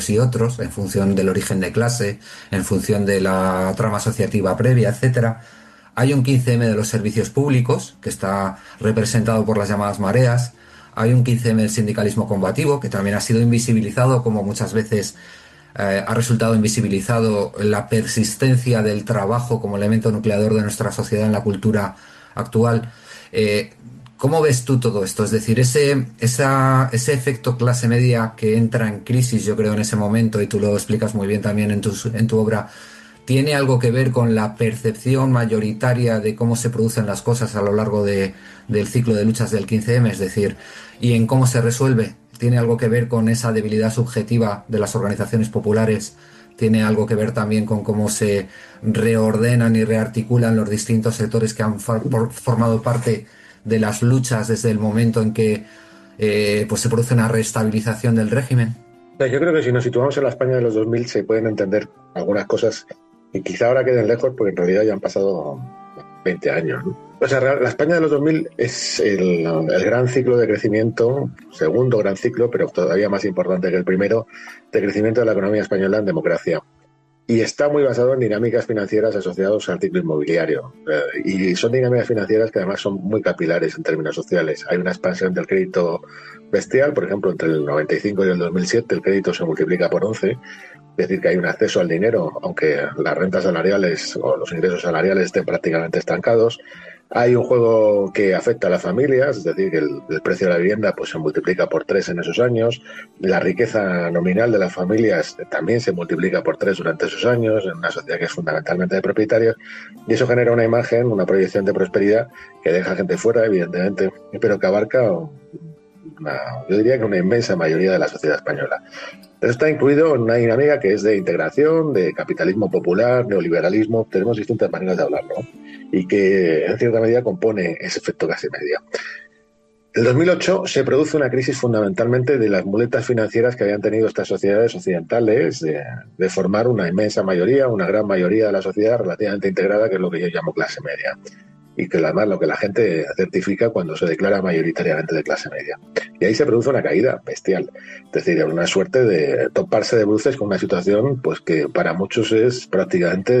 y otros, en función del origen de clase, en función de la trama asociativa previa, etcétera. Hay un 15M de los servicios públicos, que está representado por las llamadas mareas. Hay un 15M del sindicalismo combativo, que también ha sido invisibilizado, como muchas veces ha resultado invisibilizado la persistencia del trabajo como elemento nucleador de nuestra sociedad en la cultura actual. Eh, ¿Cómo ves tú todo esto? Es decir, ese efecto clase media que entra en crisis, yo creo, en ese momento, y tú lo explicas muy bien también en tu obra, ¿tiene algo que ver con la percepción mayoritaria de cómo se producen las cosas a lo largo del ciclo de luchas del 15M? Es decir, ¿y en cómo se resuelve? ¿Tiene algo que ver con esa debilidad subjetiva de las organizaciones populares? ¿Tiene algo que ver también con cómo se reordenan y rearticulan los distintos sectores que han formado parte de las luchas desde el momento en que pues se produce una reestabilización del régimen? Yo creo que si nos situamos en la España de los 2000 se pueden entender algunas cosas que quizá ahora queden lejos porque en realidad ya han pasado 20 años, ¿no? O sea, la España de los 2000 es el gran ciclo de crecimiento, segundo gran ciclo, pero todavía más importante que el primero, de crecimiento de la economía española en democracia. Y está muy basado en dinámicas financieras asociadas al ciclo inmobiliario. Y son dinámicas financieras que además son muy capilares en términos sociales. Hay una expansión del crédito bestial, por ejemplo, entre el 95 y el 2007 el crédito se multiplica por 11, es decir, que hay un acceso al dinero, aunque las rentas salariales o los ingresos salariales estén prácticamente estancados. Hay un juego que afecta a las familias, es decir, que el precio de la vivienda pues, se multiplica por 3 en esos años. La riqueza nominal de las familias también se multiplica por 3 durante esos años, en una sociedad que es fundamentalmente de propietarios. Y eso genera una imagen, una proyección de prosperidad que deja gente fuera, evidentemente, pero que abarca yo diría que una inmensa mayoría de la sociedad española. Eso está incluido en una dinámica que es de integración, de capitalismo popular, neoliberalismo. Tenemos distintas maneras de hablarlo, ¿no? Y que en cierta medida compone ese efecto clase media. En 2008 se produce una crisis fundamentalmente de las muletas financieras que habían tenido estas sociedades occidentales de formar una inmensa mayoría, una gran mayoría de la sociedad relativamente integrada, que es lo que yo llamo clase media. Y que además lo que la gente certifica cuando se declara mayoritariamente de clase media. Y ahí se produce una caída bestial. Es decir, una suerte de toparse de bruces con una situación pues que para muchos es prácticamente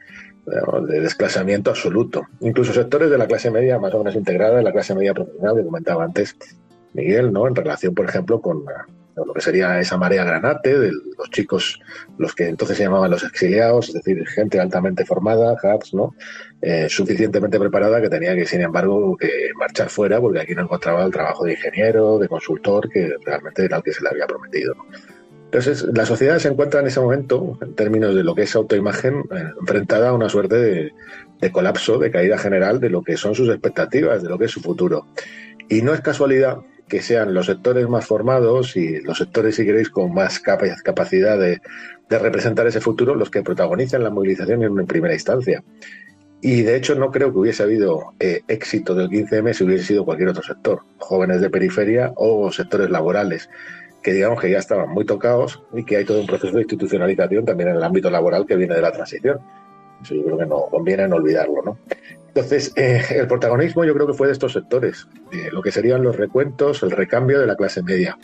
de desclasamiento absoluto. Incluso sectores de la clase media más o menos integrada, de la clase media profesional que comentaba antes Miguel, ¿no? En relación, por ejemplo, con lo que sería esa marea granate de los chicos, los que entonces se llamaban los exiliados, es decir, gente altamente formada, hubs, ¿no? Suficientemente preparada que tenía que, sin embargo, que marchar fuera porque aquí no encontraba el trabajo de ingeniero, de consultor, que realmente era el que se le había prometido, ¿no? Entonces, la sociedad se encuentra en ese momento, en términos de lo que es autoimagen, enfrentada a una suerte de colapso, de caída general de lo que son sus expectativas, de lo que es su futuro. Y no es casualidad que sean los sectores más formados y los sectores, si queréis, con más capacidad de representar ese futuro, los que protagonizan la movilización en primera instancia. Y de hecho no creo que hubiese habido éxito del 15M si hubiese sido cualquier otro sector, jóvenes de periferia o sectores laborales, que digamos que ya estaban muy tocados y que hay todo un proceso de institucionalización también en el ámbito laboral que viene de la transición. Eso yo creo que no conviene no olvidarlo, ¿no? Entonces, el protagonismo yo creo que fue de estos sectores, lo que serían los recuentos, el recambio de la clase media,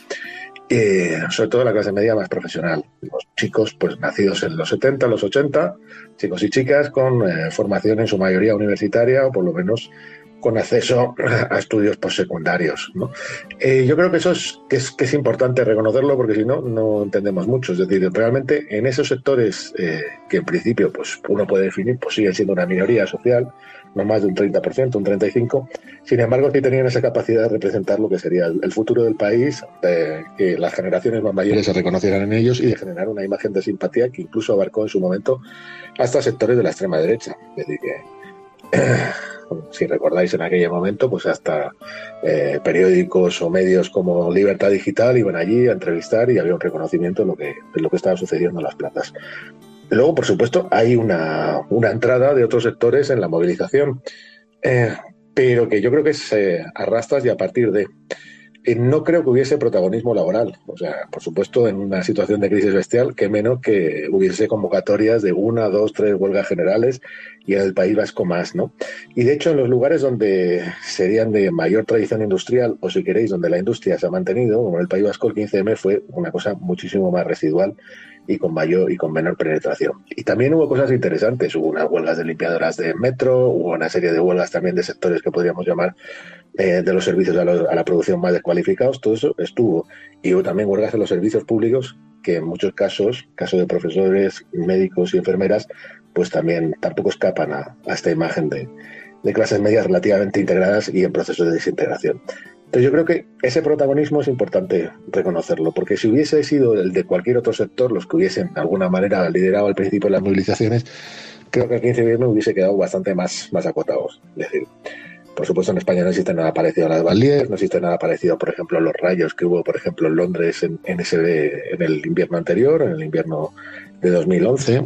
sobre todo la clase media más profesional. Los chicos pues nacidos en los 70, los 80, chicos y chicas con formación en su mayoría universitaria o por lo menos con acceso a estudios postsecundarios, ¿no? Yo creo que eso es importante reconocerlo porque si no, no entendemos mucho. Es decir, realmente en esos sectores que en principio pues uno puede definir, pues siguen siendo una minoría social, no más de un 30%, un 35%. Sin embargo, sí tenían esa capacidad de representar lo que sería el futuro del país, de que las generaciones más mayores se reconocieran en ellos y de generar una imagen de simpatía que incluso abarcó en su momento hasta sectores de la extrema derecha. Es decir, que si recordáis en aquel momento, pues hasta periódicos o medios como Libertad Digital iban allí a entrevistar y había un reconocimiento de lo que estaba sucediendo en las plazas. Luego, por supuesto, hay una entrada de otros sectores en la movilización, pero que yo creo que es a rastras y a partir de... No creo que hubiese protagonismo laboral. O sea, por supuesto, en una situación de crisis bestial, qué menos que hubiese convocatorias de una, dos, tres huelgas generales y en el País Vasco más, ¿no? Y de hecho, en los lugares donde serían de mayor tradición industrial, o si queréis, donde la industria se ha mantenido, como en el País Vasco, el 15M fue una cosa muchísimo más residual y con mayor y con menor penetración. Y también hubo cosas interesantes. Hubo unas huelgas de limpiadoras de metro, hubo una serie de huelgas también de sectores que podríamos llamar de los servicios a la producción más descualificados, todo eso estuvo. Y hubo también huelgas en los servicios públicos, que en muchos casos, casos de profesores, médicos y enfermeras, pues también tampoco escapan a esta imagen de clases medias relativamente integradas y en procesos de desintegración. Entonces yo creo que ese protagonismo es importante reconocerlo, porque si hubiese sido el de cualquier otro sector, los que hubiesen de alguna manera liderado al principio las movilizaciones, creo que el 15M hubiese quedado bastante más acotados. Es decir, por supuesto, en España no existe nada parecido a las Valier, no existe nada parecido, por ejemplo, a los rayos que hubo, por ejemplo, en Londres en el invierno anterior, en el invierno de 2011,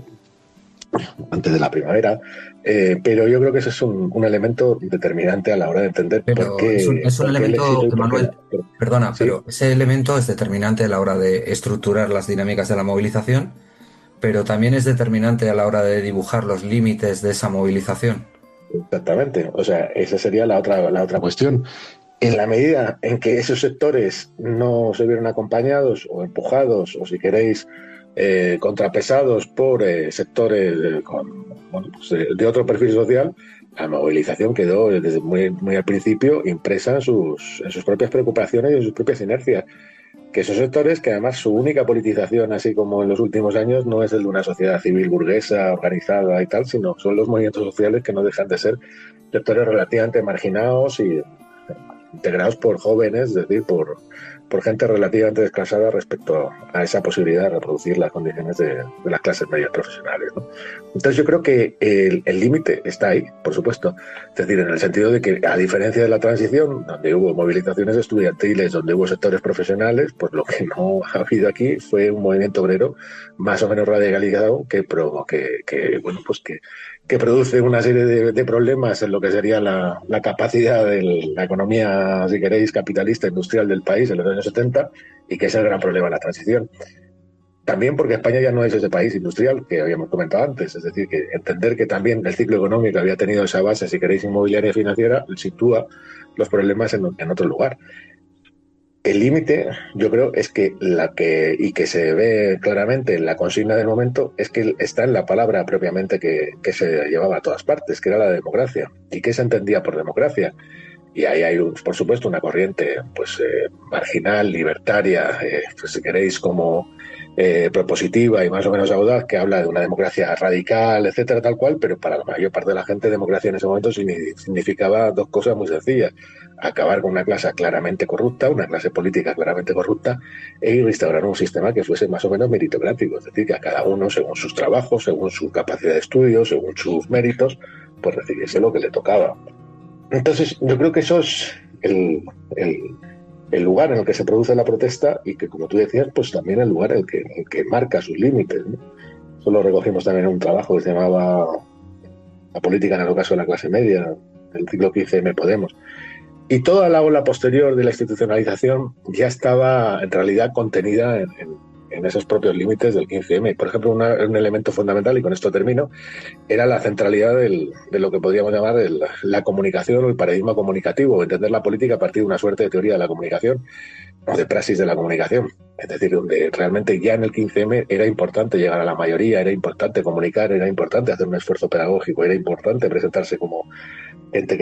antes de la primavera. Pero yo creo que ese es un elemento determinante a la hora de entender Pero es un por qué el éxito elemento y que, por qué... Manuel, perdona, Sí, pero ese elemento es determinante a la hora de estructurar las dinámicas de la movilización, pero también es determinante a la hora de dibujar los límites de esa movilización. exactamente. O sea, esa sería la otra cuestión. En la medida en que esos sectores no se vieron acompañados o empujados, o si queréis, contrapesados por sectores bueno, pues, de otro perfil social, la movilización quedó desde muy al principio impresa en sus propias preocupaciones y en sus propias inercias. Que esos sectores, que además su única politización, así como en los últimos años, no es el de una sociedad civil burguesa organizada y tal, sino son los movimientos sociales que no dejan de ser sectores relativamente marginados y integrados por jóvenes, es decir, por gente relativamente desclasada respecto a esa posibilidad de reproducir las condiciones de las clases medias profesionales, ¿no? Entonces yo creo que el límite está ahí, por supuesto. Es decir, en el sentido de que, a diferencia de la transición, donde hubo movilizaciones estudiantiles, donde hubo sectores profesionales, pues lo que no ha habido aquí fue un movimiento obrero más o menos radicalizado bueno, pues que produce una serie de problemas en lo que sería la capacidad de la economía, si queréis, capitalista industrial del país en los años 70 y que es el gran problema de la transición. También porque España ya no es ese país industrial que habíamos comentado antes, es decir, que entender que también el ciclo económico había tenido esa base, si queréis, inmobiliaria y financiera, sitúa los problemas en otro lugar. El límite, yo creo, es que y que se ve claramente en la consigna del momento, es que está en la palabra propiamente que se llevaba a todas partes, que era la democracia. ¿Y qué se entendía por democracia? Y ahí hay, por supuesto, una corriente pues marginal, libertaria, pues, si queréis, como propositiva y más o menos audaz, que habla de una democracia radical, etcétera, tal cual, pero para la mayor parte de la gente, democracia en ese momento significaba dos cosas muy sencillas: acabar con una clase claramente corrupta, una clase política claramente corrupta, e instaurar un sistema que fuese más o menos meritocrático, es decir, que a cada uno, según sus trabajos, según su capacidad de estudio, según sus méritos, pues recibiese lo que le tocaba. Entonces, yo creo que eso es el, el lugar en el que se produce la protesta y que, como tú decías, pues también el lugar en el que marca sus límites, ¿no? Eso lo recogimos también en un trabajo que se llamaba La política en el ocaso de la clase media, el ciclo 15M Podemos. Y toda la ola posterior de la institucionalización ya estaba en realidad contenida en esos propios límites del 15M. Por ejemplo, un elemento fundamental, y con esto termino, era la centralidad de lo que podríamos llamar la comunicación o el paradigma comunicativo, entender la política a partir de una suerte de teoría de la comunicación o de praxis de la comunicación. Es decir, donde realmente ya en el 15M era importante llegar a la mayoría, era importante comunicar, era importante hacer un esfuerzo pedagógico, era importante presentarse como gente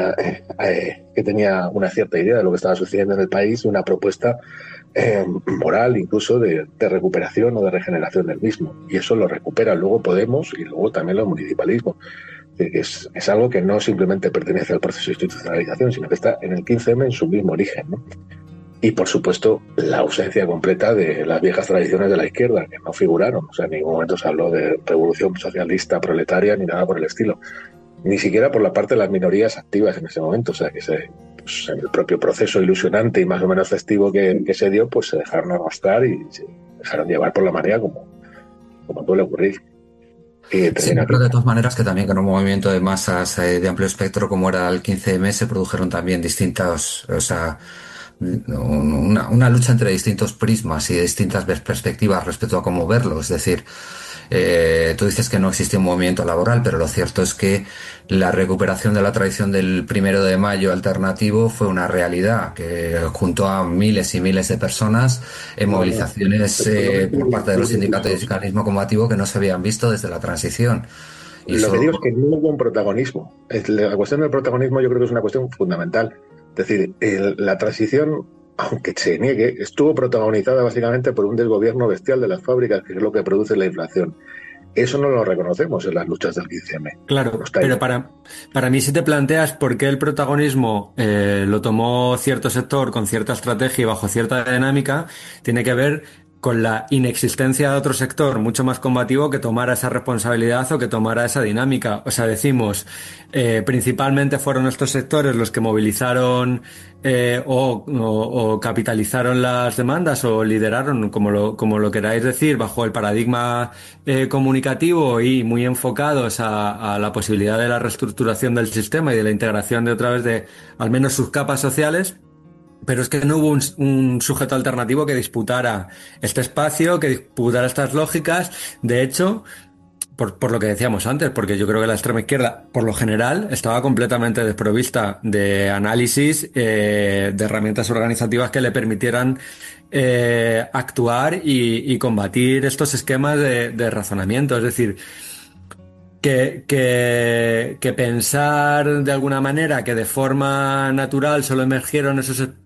que tenía una cierta idea de lo que estaba sucediendo en el país, una propuesta moral incluso de recuperación o de regeneración del mismo. Y eso lo recupera luego Podemos y luego también los municipalismos. Es algo que no simplemente pertenece al proceso de institucionalización, sino que está en el 15M en su mismo origen, ¿no? Y, por supuesto, la ausencia completa de las viejas tradiciones de la izquierda, que no figuraron. O sea, en ningún momento se habló de revolución socialista, proletaria, ni nada por el estilo. Ni siquiera por la parte de las minorías activas en ese momento. O sea, que pues, en el propio proceso ilusionante y más o menos festivo que se dio, pues se dejaron arrastrar y se dejaron llevar por la marea, como suele ocurrir. Y Sí, termina yo aquí. creo de todas maneras que también con un movimiento de masas de amplio espectro como era el 15M se produjeron también distintos, o sea, una lucha entre distintos prismas y distintas perspectivas respecto a cómo verlo. Es decir, tú dices que no existe un movimiento laboral, pero lo cierto es que la recuperación de la tradición del 1 de Mayo alternativo fue una realidad que juntó a miles y miles de personas en No, no. movilizaciones por parte de los sindicatos de sindicalismo combativo que no se habían visto desde la transición. Y Lo que solo digo es que no hubo un protagonismo. La cuestión del protagonismo yo creo que es una cuestión fundamental. Es decir, la transición, aunque se niegue, estuvo protagonizada básicamente por un desgobierno bestial de las fábricas, que es lo que produce la inflación. Eso no lo reconocemos en las luchas del 15M. No Claro, está ahí. pero para mí si te planteas por qué el protagonismo lo tomó cierto sector con cierta estrategia y bajo cierta dinámica, tiene que ver con la inexistencia de otro sector mucho más combativo que tomara esa responsabilidad o que tomara esa dinámica. O sea, decimos, principalmente fueron estos sectores los que movilizaron o capitalizaron las demandas o lideraron, como lo queráis decir, bajo el paradigma comunicativo y muy enfocados a la posibilidad de la reestructuración del sistema y de la integración de otra vez de al menos sus capas sociales. Pero es que no hubo un sujeto alternativo que disputara este espacio, que disputara estas lógicas. De hecho, por lo que decíamos antes, porque yo creo que la extrema izquierda, por lo general, estaba completamente desprovista de análisis, de herramientas organizativas que le permitieran actuar y combatir estos esquemas de razonamiento. Es decir, que pensar de alguna manera que de forma natural solo emergieron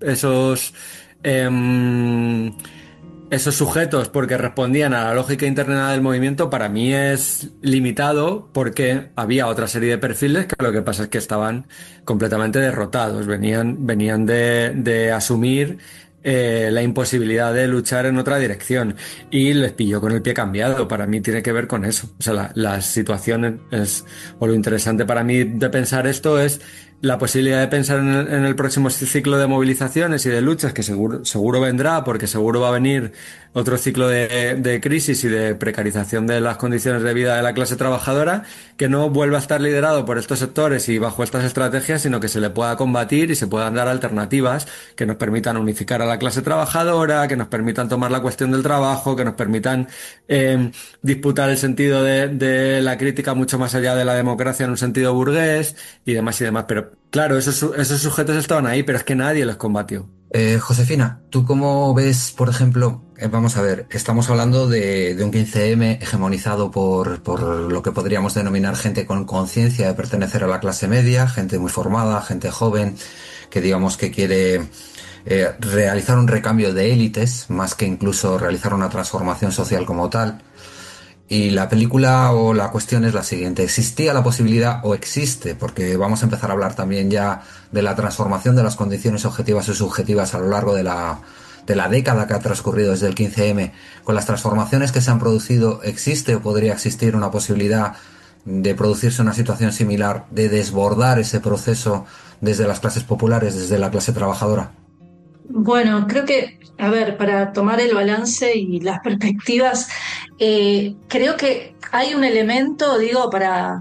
em, esos sujetos porque respondían a la lógica interna del movimiento, para mí es limitado porque había otra serie de perfiles que lo que pasa es que estaban completamente derrotados, venían de asumir la imposibilidad de luchar en otra dirección y les pilló con el pie cambiado. Para mí tiene que ver con eso. O sea, la situación o lo interesante para mí de pensar esto es la posibilidad de pensar en el próximo ciclo de movilizaciones y de luchas que seguro vendrá, porque seguro va a venir otro ciclo de crisis y de precarización de las condiciones de vida de la clase trabajadora, que no vuelva a estar liderado por estos sectores y bajo estas estrategias, sino que se le pueda combatir y se puedan dar alternativas que nos permitan unificar a la clase trabajadora, que nos permitan tomar la cuestión del trabajo, que nos permitan disputar el sentido de la crítica mucho más allá de la democracia en un sentido burgués y demás y demás. Pero claro, esos sujetos estaban ahí, pero es que nadie los combatió. Josefina, ¿tú cómo ves, por ejemplo, vamos a ver, estamos hablando de un 15M hegemonizado por lo que podríamos denominar gente con conciencia de pertenecer a la clase media, gente muy formada, gente joven, que digamos que quiere realizar un recambio de élites, más que incluso realizar una transformación social como tal? Y la película o la cuestión es la siguiente: ¿existía la posibilidad o existe? Porque vamos a empezar a hablar también ya de la transformación de las condiciones objetivas y subjetivas a lo largo de la década que ha transcurrido desde el 15M. Con las transformaciones que se han producido, ¿existe o podría existir una posibilidad de producirse una situación similar, de desbordar ese proceso desde las clases populares, desde la clase trabajadora? Bueno, creo que, a ver, para tomar el balance y las perspectivas, creo que hay un elemento, digo,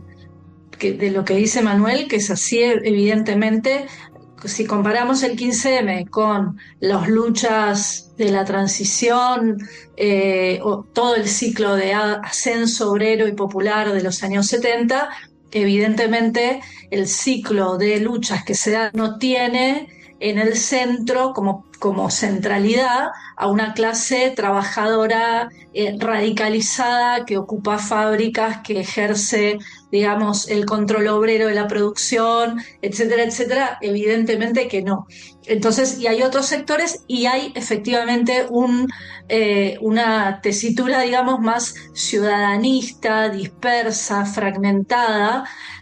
de lo que dice Manuel, que es así, evidentemente. Si comparamos el 15M con las luchas de la transición o todo el ciclo de ascenso obrero y popular de los años 70, evidentemente el ciclo de luchas que se da no tiene en el centro como centralidad a una clase trabajadora radicalizada que ocupa fábricas, que ejerce, digamos, el control obrero de la producción, etcétera, etcétera. Evidentemente que no. Entonces, y hay otros sectores y hay efectivamente una tesitura, digamos, más ciudadanista, dispersa, fragmentada,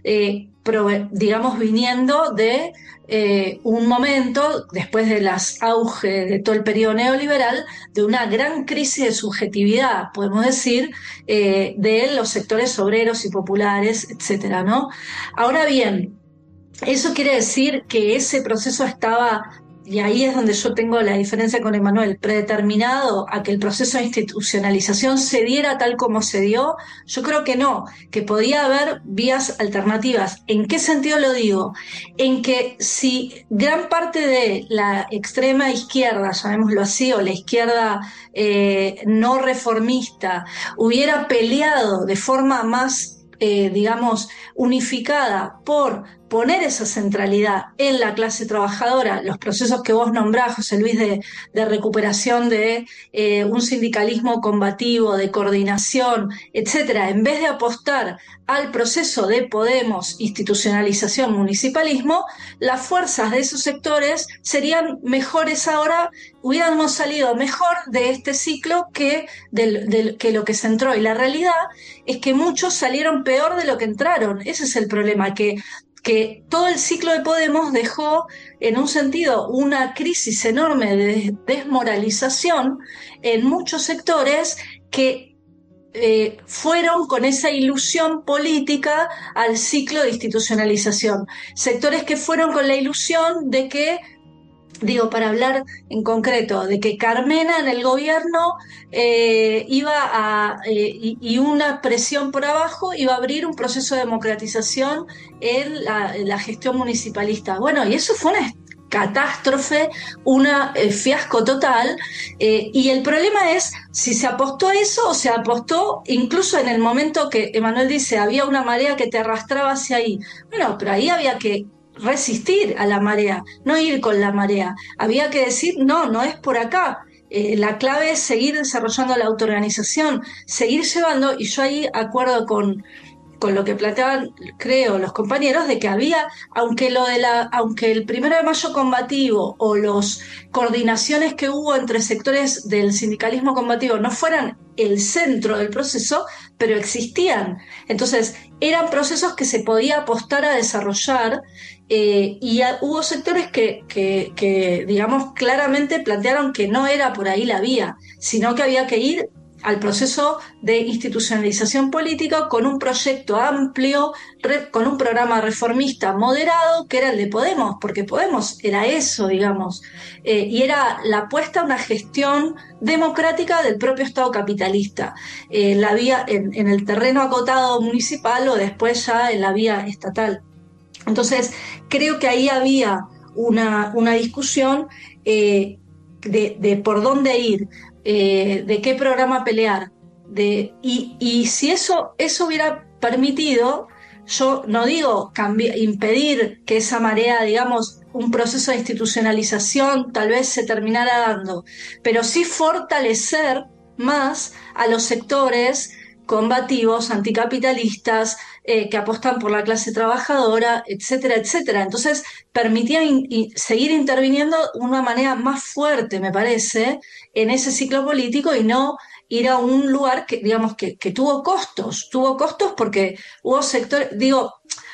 digamos, viniendo de un momento, después del auge de todo el periodo neoliberal, de una gran crisis de subjetividad, podemos decir, de los sectores obreros y populares, etcétera, ¿no? Ahora bien, eso quiere decir que ese proceso estaba y ahí es donde yo tengo la diferencia con Emanuel, predeterminado a que el proceso de institucionalización se diera tal como se dio, yo creo que no, que podía haber vías alternativas. ¿En qué sentido lo digo? En que si gran parte de la extrema izquierda, llamémoslo así, o la izquierda no reformista, hubiera peleado de forma más, digamos, unificada por poner esa centralidad en la clase trabajadora, los procesos que vos nombrás, José Luis, de recuperación de un sindicalismo combativo, de coordinación, etcétera, en vez de apostar al proceso de Podemos, institucionalización, municipalismo, las fuerzas de esos sectores serían mejores ahora, hubiéramos salido mejor de este ciclo que lo que se entró. Y la realidad es que muchos salieron peor de lo que entraron. Ese es el problema, que todo el ciclo de Podemos dejó, en un sentido, una crisis enorme de desmoralización en muchos sectores que fueron con esa ilusión política al ciclo de institucionalización. Sectores que fueron con la ilusión de que, digo, para hablar en concreto, de que Carmena en el gobierno y una presión por abajo iba a abrir un proceso de democratización en la gestión municipalista. Bueno, y eso fue una catástrofe, un fiasco total, y el problema es si se apostó a eso o se apostó incluso en el momento que Emanuel dice había una marea que te arrastraba hacia ahí. Bueno, pero ahí había que resistir a la marea, no ir con la marea. Había que decir, no, no es por acá. La clave es seguir desarrollando la autoorganización, seguir llevando, y yo ahí acuerdo con lo que planteaban, creo, los compañeros, de que había, aunque el 1 de Mayo combativo o las coordinaciones que hubo entre sectores del sindicalismo combativo no fueran el centro del proceso, pero existían. Entonces, eran procesos que se podía apostar a desarrollar, hubo sectores que, digamos, claramente plantearon que no era por ahí la vía, sino que había que ir al proceso de institucionalización política con un proyecto amplio, con un programa reformista moderado, que era el de Podemos, porque Podemos era eso, digamos, y era la apuesta a una gestión democrática del propio Estado capitalista, la vía en el terreno acotado municipal o después ya en la vía estatal. Entonces, creo que ahí había una discusión de por dónde ir, de qué programa pelear, y si eso hubiera permitido, yo no digo impedir que esa marea, digamos, un proceso de institucionalización tal vez se terminara dando, pero sí fortalecer más a los sectores combativos, anticapitalistas, que apostan por la clase trabajadora, etcétera, etcétera. Entonces, permitía seguir interviniendo de una manera más fuerte, me parece, en ese ciclo político, y no ir a un lugar que, digamos, que tuvo costos porque hubo sectores, digo,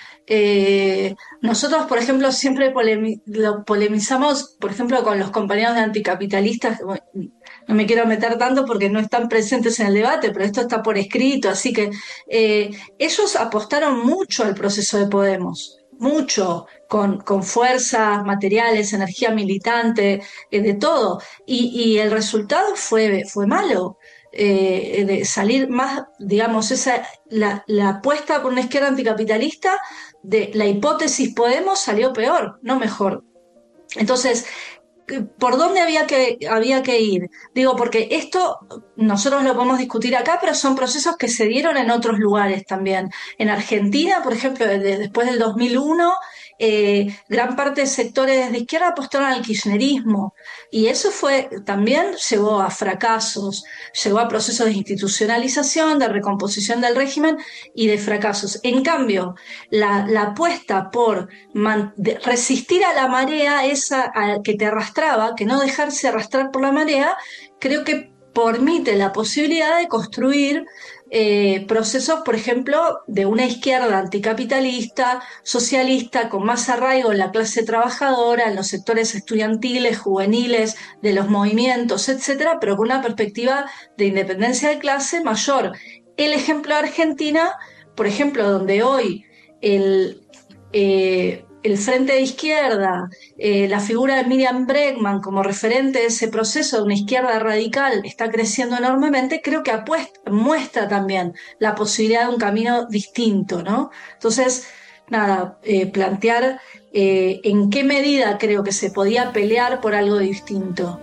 nosotros, por ejemplo, siempre lo polemizamos, por ejemplo, con los compañeros de anticapitalistas. Bueno, no me quiero meter tanto porque no están presentes en el debate, pero esto está por escrito, así que ellos apostaron mucho al proceso de Podemos, mucho, con fuerzas, materiales, energía militante, de todo, y el resultado fue malo. De salir más, digamos, la apuesta por una izquierda anticapitalista, de la hipótesis Podemos salió peor, no mejor. Entonces, ¿por dónde había que ir? Digo, porque esto nosotros lo podemos discutir acá, pero son procesos que se dieron en otros lugares también. En Argentina, por ejemplo, después del 2001, gran parte de sectores de izquierda apostaron al kirchnerismo, y eso también llevó a fracasos, llevó a procesos de institucionalización, de recomposición del régimen y de fracasos. En cambio, la apuesta por resistir a la marea esa que te arrastraba, que no dejarse arrastrar por la marea, creo que permite la posibilidad de construir procesos, por ejemplo, de una izquierda anticapitalista, socialista, con más arraigo en la clase trabajadora, en los sectores estudiantiles, juveniles, de los movimientos, etcétera, pero con una perspectiva de independencia de clase mayor. El ejemplo de Argentina, por ejemplo, donde hoy el Frente de Izquierda, la figura de Miriam Bregman como referente de ese proceso de una izquierda radical está creciendo enormemente, creo que muestra también la posibilidad de un camino distinto, ¿no? Entonces, nada, plantear en qué medida creo que se podía pelear por algo distinto.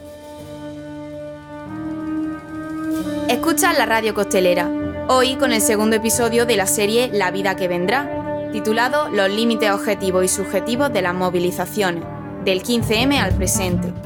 Escuchas la Radio Costelera, hoy con el segundo episodio de la serie La vida que vendrá, titulado Los límites objetivos y subjetivos de las movilizaciones, del 15M al presente.